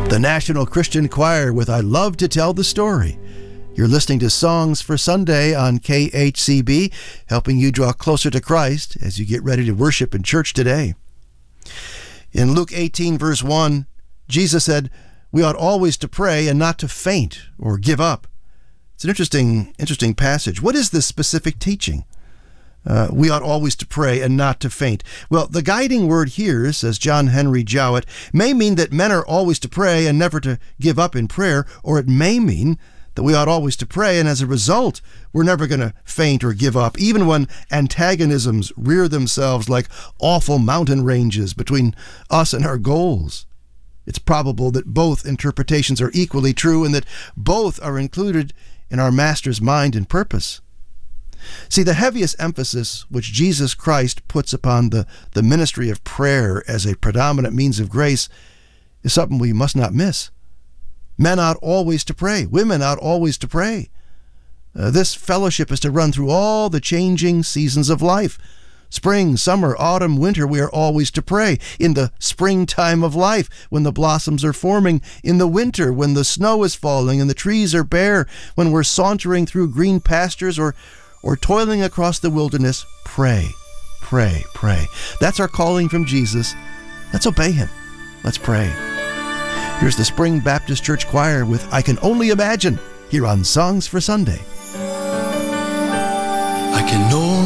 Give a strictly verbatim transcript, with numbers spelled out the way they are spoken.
The National Christian Choir with I Love to Tell the Story. You're listening to Songs for Sunday on K H C B, helping you draw closer to Christ as you get ready to worship in church today. In Luke eighteen, verse one, Jesus said, we ought always to pray and not to faint or give up. It's an interesting, interesting passage. What is this specific teaching? Uh, we ought always to pray and not to faint. Well, the guiding word here, says John Henry Jowett, may mean that men are always to pray and never to give up in prayer, or it may mean that we ought always to pray, and as a result, we're never going to faint or give up, even when antagonisms rear themselves like awful mountain ranges between us and our goals. It's probable that both interpretations are equally true and that both are included in our Master's mind and purpose. See, the heaviest emphasis which Jesus Christ puts upon the, the ministry of prayer as a predominant means of grace is something we must not miss. Men ought always to pray. Women ought always to pray. Uh, this fellowship is to run through all the changing seasons of life. Spring, summer, autumn, winter, we are always to pray. In the springtime of life, when the blossoms are forming. In the winter, when the snow is falling and the trees are bare. When we're sauntering through green pastures or or toiling across the wilderness, pray, pray, pray. That's our calling from Jesus. Let's obey him. Let's pray. Here's the Spring Baptist Church Choir with I Can Only Imagine, here on Songs for Sunday. I can only